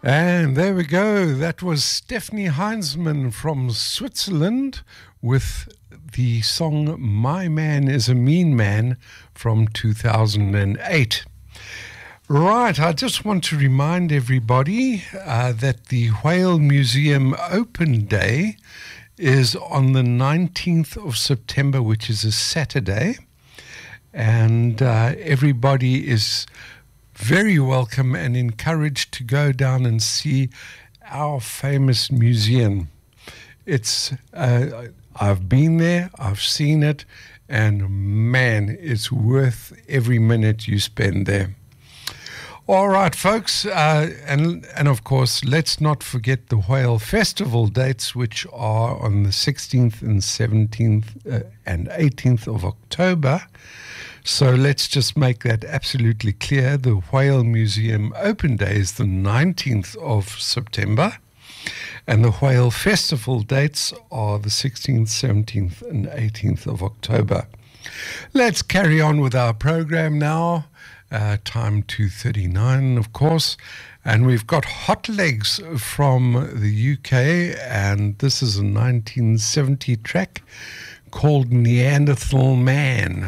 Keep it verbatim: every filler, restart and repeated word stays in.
And there we go. That was Stephanie Heinzmann from Switzerland with the song My Man is a Mean Man from two thousand eight. Right, I just want to remind everybody uh, that the Whale Museum Open Day is on the nineteenth of September, which is a Saturday. And uh, everybody is very welcome and encouraged to go down and see our famous museum. It's uh, I've been there, I've seen it, and man, it's worth every minute you spend there. All right, folks, uh, and and of course, let's not forget the Whale Festival dates, which are on the sixteenth and seventeenth uh, and eighteenth of October. So let's just make that absolutely clear. The Whale Museum Open Day is the nineteenth of September, and the Whale Festival dates are the sixteenth, seventeenth, and eighteenth of October. Let's carry on with our program now. Uh, time two thirty-nine, of course, and we've got Hot Legs from the U K, and this is a nineteen seventy track called Neanderthal Man.